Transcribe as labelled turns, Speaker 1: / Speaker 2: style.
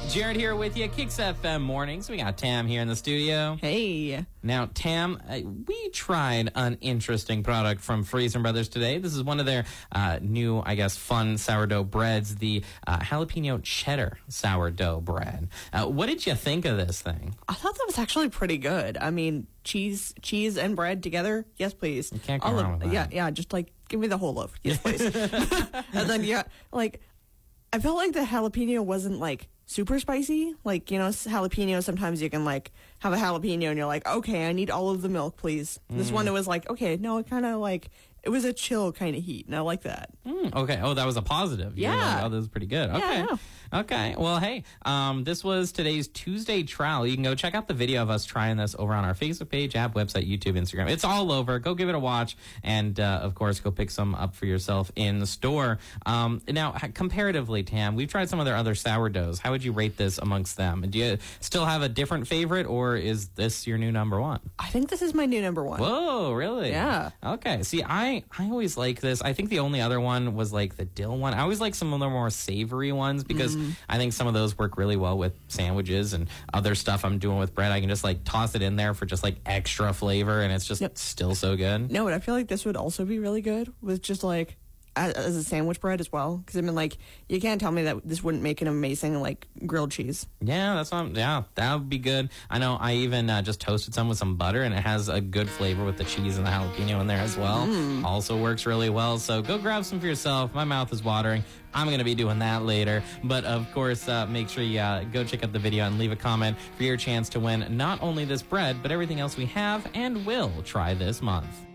Speaker 1: Jared here with you, Kicks FM Mornings. We got Tam here in the studio.
Speaker 2: Hey.
Speaker 1: Now, Tam, we tried an interesting product from Freson Brothers today. This is one of their new, fun sourdough breads, the jalapeno cheddar sourdough bread. What did you think of this thing?
Speaker 2: I thought that was actually pretty good. I mean, cheese and bread together? Yes, please.
Speaker 1: You can't go wrong with that.
Speaker 2: Yeah, just give me the whole loaf. Yes, please. And then, I felt like the jalapeno wasn't, super spicy. Jalapeno, sometimes you can, have a jalapeno and you're like, okay, I need all of the milk, please. This one, it was okay, no, it kind of, it was a chill kind of heat, and I like that.
Speaker 1: Okay. Oh, that was a positive. You were like, this is pretty good. Okay.
Speaker 2: Yeah,
Speaker 1: Okay. Well, hey, this was today's Tuesday trial. You can go check out the video of us trying this over on our Facebook page, app, website, YouTube, Instagram. It's all over. Go give it a watch. And, of course, go pick some up for yourself in the store. Now, comparatively, Tam, we've tried some of their other sourdoughs. How would you rate this amongst them? Do you still have a different favorite, or is this your new number one?
Speaker 2: I think this is my new number one.
Speaker 1: Whoa, really?
Speaker 2: Yeah.
Speaker 1: Okay. See, I always like this. I think the only other one was the dill one. I always like some of the more savory ones because I think some of those work really well with sandwiches and other stuff I'm doing with bread. I can just toss it in there for just extra flavor, and it's just still so good.
Speaker 2: No, but I feel like this would also be really good with just as a sandwich bread as well. Because you can't tell me that this wouldn't make an amazing grilled cheese.
Speaker 1: Yeah, that would be good. I know I even just toasted some with some butter, and it has a good flavor with the cheese and the jalapeno in there as well. Also works really well. So go grab some for yourself. My mouth is watering. I'm going to be doing that later. But, of course, make sure you go check out the video and leave a comment for your chance to win not only this bread, but everything else we have and will try this month.